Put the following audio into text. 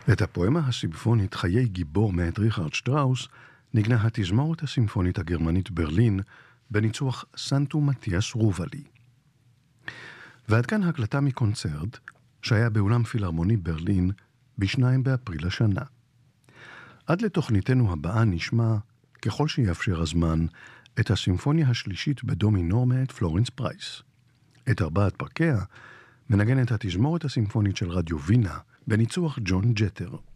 את הפואמה הסימפונית חיי גיבור מאת ריכרד שטראוס נגנה התזמורת הסימפונית הגרמנית ברלין בניצוח סנטו מתיאס רובלי. ועד כאן הקלטה מקונצרט שהיה באולם פילהרמוני ברלין ב-2 באפריל השנה. עד לתוכניתנו הבאה נשמע, ככל שיאפשר הזמן, את הסימפוניה השלישית בדו מינור מאת פלורנס פרייס. את 4 פרקיה מנגנת התזמורת הסימפונית של רדיו וינה בניצוח ג'ון ג'טר.